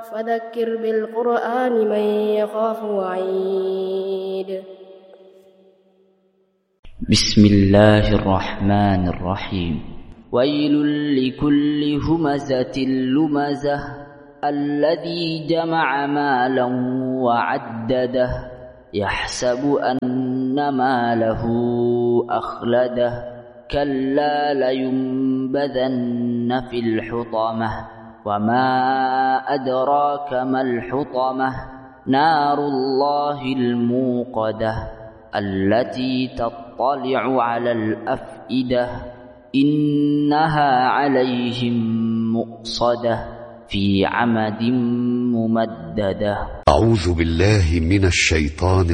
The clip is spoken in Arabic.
فذكر بالقرآن من يخاف وعيد. بسم الله الرحمن الرحيم. ويل لكل همزة لمزة الذي جمع مالا وعدده يحسب أن ماله أخلده كلا لينبذن في الحطمة وما أدراك ما الحطمة نار الله الموقدة التي تطلع على الأفئدة إنها عليهم مؤصدة في عمد ممددة. أعوذ بالله من الشيطان